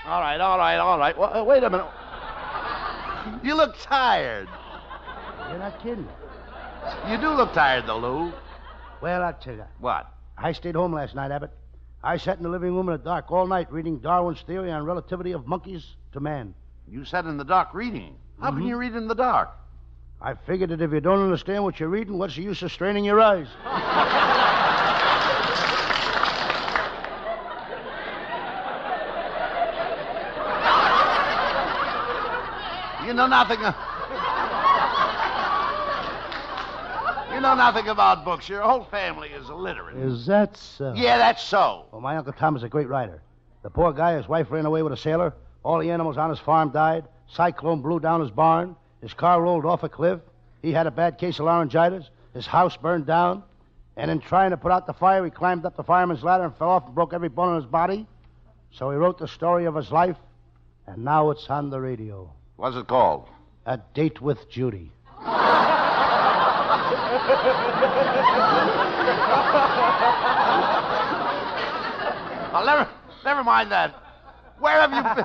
All right. Well, wait a minute. You look tired. You're not kidding. You do look tired, though, Lou. Well, I'll tell you. What? I stayed home last night, Abbott. I sat in the living room in the dark all night reading Darwin's theory on relativity of monkeys to man. You sat in the dark reading. How can you read in the dark? I figured that if you don't understand what you're reading, what's the use of straining your eyes? You know nothing. You know nothing about books. Your whole family is illiterate. Is that so? Yeah, that's so. Well, my Uncle Tom is a great writer. The poor guy, his wife ran away with a sailor. All the animals on his farm died. Cyclone blew down his barn. His car rolled off a cliff. He had a bad case of laryngitis. His house burned down. And in trying to put out the fire, he climbed up the fireman's ladder and fell off and broke every bone in his body. So he wrote the story of his life, and now it's on the radio. What's it called? A Date with Judy. Well, never mind that. Where have you been?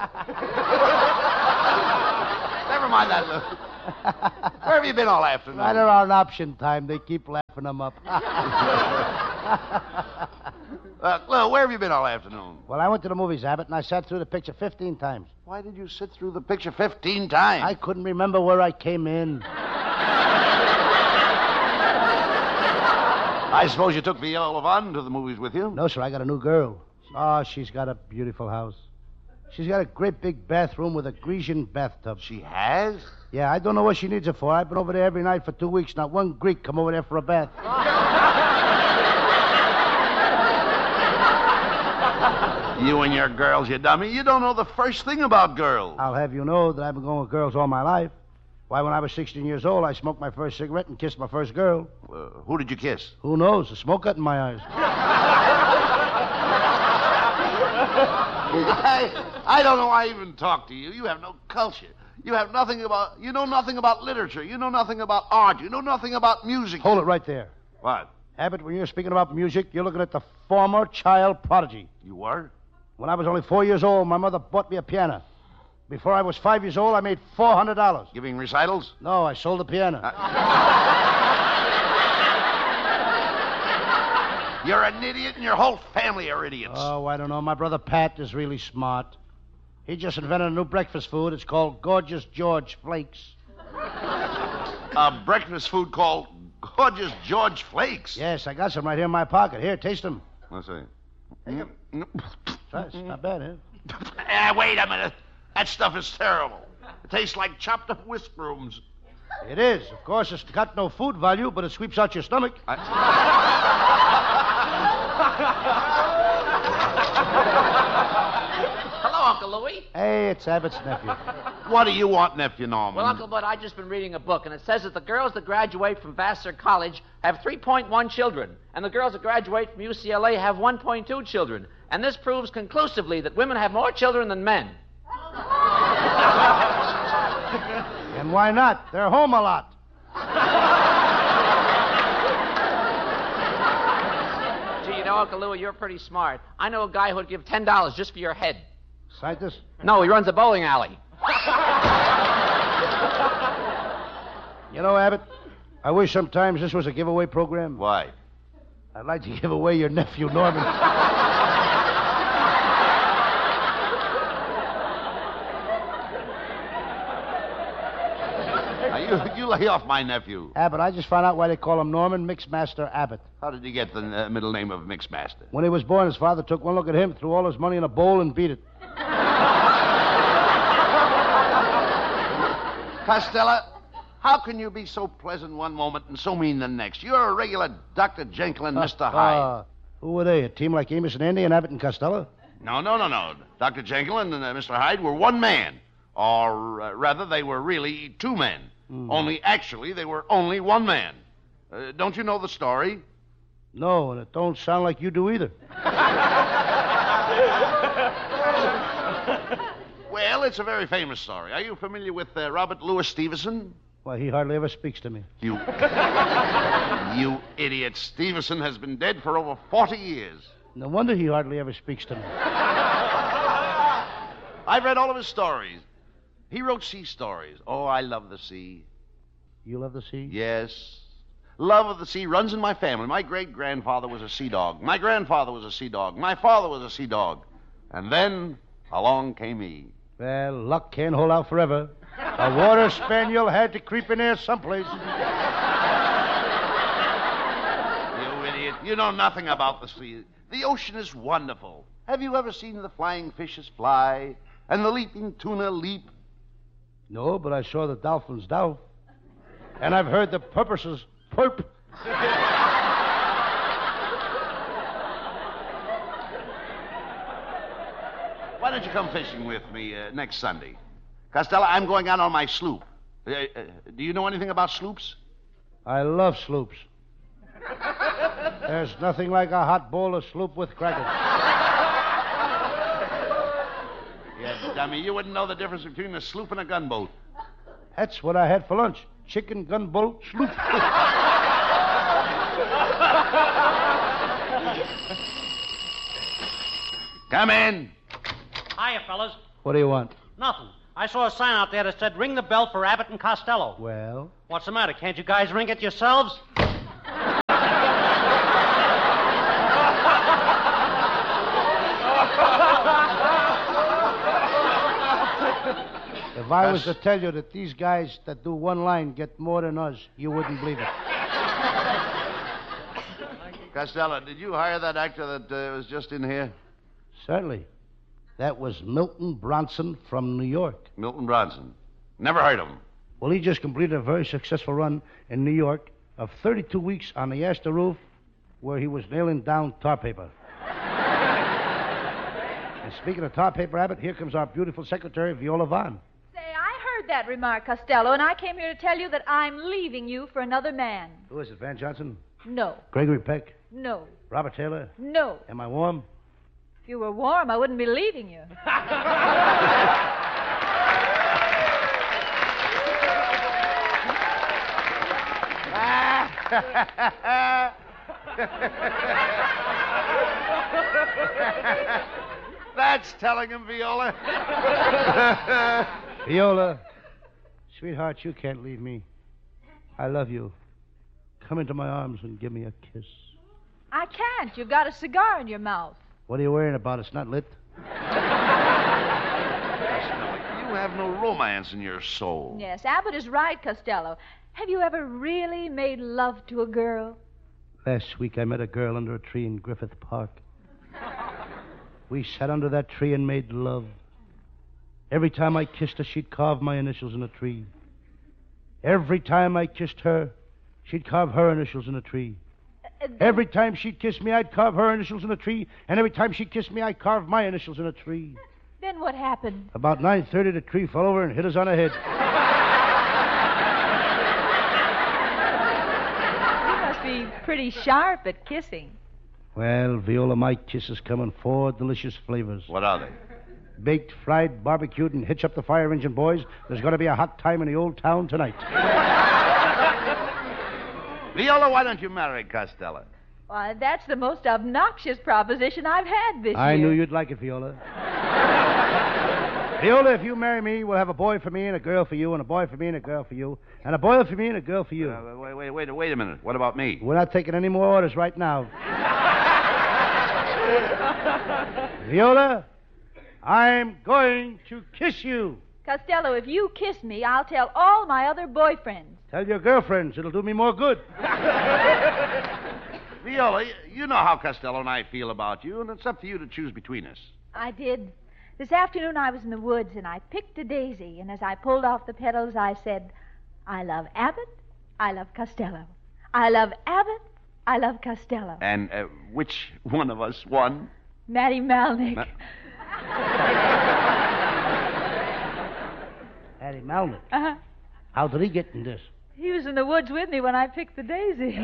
Never mind that, Lou. Where have you been all afternoon? Right around option time, they keep laughing them up. Lou, where have you been all afternoon? Well, I went to the movies, Abbott, and I sat through the picture 15 times. Why did you sit through the picture 15 times? I couldn't remember where I came in. I suppose you took Viola Yvonne to the movies with you? No, sir, I got a new girl. Oh, she's got a beautiful house. She's got a great big bathroom with a Grecian bathtub. She has? Yeah, I don't know what she needs it for. I've been over there every night for 2 weeks. Not one Greek come over there for a bath. You and your girls, you dummy. You don't know the first thing about girls. I'll have you know that I've been going with girls all my life. Why, when I was 16 years old, I smoked my first cigarette and kissed my first girl. Who did you kiss? Who knows? The smoke got in my eyes. I don't know why I even talk to you. You have no culture. You know nothing about literature. You know nothing about art. You know nothing about music. Hold it right there. What? Abbott, when you're speaking about music, you're looking at the former child prodigy. You were? When I was only 4 years old, my mother bought me a piano. Before I was 5 years old, I made $400. Giving recitals? No, I sold the piano. You're an idiot, and your whole family are idiots. Oh, I don't know. My brother Pat is really smart. He just invented a new breakfast food. It's called Gorgeous George Flakes. A breakfast food called Gorgeous George Flakes? Yes, I got some right here in my pocket. Here, taste them. Let's see. That's not bad, eh? Wait a minute. That stuff is terrible. It tastes like chopped up whisk brooms. It is. Of course, it's got no food value, but it sweeps out your stomach. Hello, Uncle Louie. Hey, it's Abbott's nephew. What do you want, nephew Norman? Well, Uncle Bud, I've just been reading a book, and it says that the girls that graduate from Vassar College have 3.1 children, and the girls that graduate from UCLA have 1.2 children. And this proves conclusively that women have more children than men. And why not? They're home a lot. Gee, you know, Uncle Louie, you're pretty smart. I know a guy who'd give $10 just for your head. Scientist? No, he runs a bowling alley. You know, Abbott, I wish sometimes this was a giveaway program. Why? I'd like to give away your nephew, Norman. You lay off my nephew. Abbott, I just found out why they call him Norman Mixmaster Abbott. How did he get the middle name of Mixmaster? When he was born, his father took one look at him, threw all his money in a bowl, and beat it. Costello, how can you be so pleasant one moment and so mean the next? You're a regular Dr. Jekyll and Mr. Hyde. Who were they? A team like Amos and Andy and Abbott and Costello? No. Dr. Jekyll and Mr. Hyde were one man. Or rather, they were really two men. Only actually, they were only one man. Don't you know the story? No, and it don't sound like you do either. Well, it's a very famous story. Are you familiar with Robert Louis Stevenson? Why, he hardly ever speaks to me. You idiot. Stevenson has been dead for over 40 years. No wonder he hardly ever speaks to me. I've read all of his stories. He wrote sea stories. Oh, I love the sea. You love the sea? Yes. Love of the sea runs in my family. My great-grandfather was a sea dog. My grandfather was a sea dog. My father was a sea dog. And then along came me. Well, luck can't hold out forever. A water spaniel had to creep in there someplace. You idiot. You know nothing about the sea. The ocean is wonderful. Have you ever seen the flying fishes fly and the leaping tuna leap? No, but I saw the dolphins dolph. And I've heard the porpoises purp. Why don't you come fishing with me next Sunday? Costello, I'm going out on my sloop. Do you know anything about sloops? I love sloops. There's nothing like a hot bowl of sloop with crackers. Yeah, dummy, you wouldn't know the difference between a sloop and a gunboat. That's what I had for lunch. Chicken gunboat sloop. Come in. Hiya, fellas. What do you want? Nothing. I saw a sign out there that said, ring the bell for Abbott and Costello. Well? What's the matter? Can't you guys ring it yourselves? If I was to tell you that these guys that do one line get more than us, you wouldn't believe it. Costello, did you hire that actor that was just in here? Certainly. That was Milton Bronson from New York. Milton Bronson. Never heard of him. Well, he just completed a very successful run in New York of 32 weeks on the Astor roof where he was nailing down tar paper. And speaking of tar paper, Abbott, here comes our beautiful secretary, Viola Vaughn. Say, I heard that remark, Costello, and I came here to tell you that I'm leaving you for another man. Who is it, Van Johnson? No. Gregory Peck? No. Robert Taylor? No. Am I warm? If you were warm, I wouldn't be leaving you. That's telling him, Viola. Viola, sweetheart, you can't leave me. I love you. Come into my arms and give me a kiss. I can't. You've got a cigar in your mouth. What are you worrying about? It's not lit. You have no romance in your soul. Yes, Abbott is right, Costello. Have you ever really made love to a girl? Last week I met a girl under a tree in Griffith Park. We sat under that tree and made love. Every time I kissed her, she'd carve my initials in the tree. Every time I kissed her, she'd carve her initials in the tree. Every time she'd kiss me, I'd carve her initials in the tree. And every time she kissed me, I'd carve my initials in the tree. Then what happened? About 9:30, the tree fell over and hit us on the head. You must be pretty sharp at kissing. Well, Viola, my kisses come in 4 delicious flavors. What are they? Baked, fried, barbecued, and hitch up the fire engine, boys. There's going to be a hot time in the old town tonight. Viola, why don't you marry Costello? Why, that's the most obnoxious proposition I've had this year. I knew you'd like it, Viola. Viola, if you marry me, we'll have a boy for me and a girl for you, and a boy for me and a girl for you, and a boy for me and a girl for you. Wait a minute. What about me? We're not taking any more orders right now. Viola, I'm going to kiss you. Costello, if you kiss me, I'll tell all my other boyfriends. Tell your girlfriends. It'll do me more good. Viola, you know how Costello and I feel about you, and it's up to you to choose between us. I did. This afternoon I was in the woods, and I picked a daisy, and as I pulled off the petals, I said, I love Abbott, I love Costello. I love Abbott, I love Costello. And which one of us won? Matty Malnick. Matty Malnick. Uh-huh. How did he get in this? He was in the woods with me when I picked the daisy.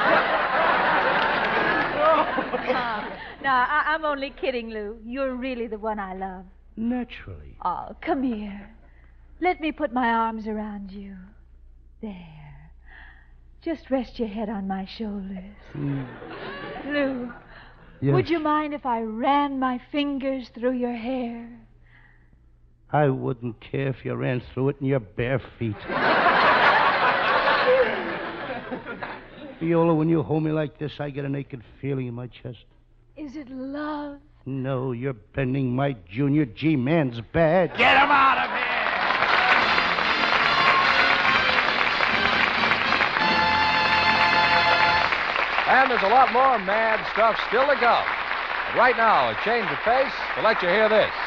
No, I'm only kidding, Lou. You're really the one I love. Naturally. Oh, come here. Let me put my arms around you. There. Just rest your head on my shoulders. Lou, Yes. would you mind if I ran my fingers through your hair? I wouldn't care if you ran through it in your bare feet. Viola, when you hold me like this, I get a naked feeling in my chest. Is it love? No, you're bending my Junior G man's badge. Get him out of here! And there's a lot more mad stuff still to come. But right now, a change of pace to let you hear this.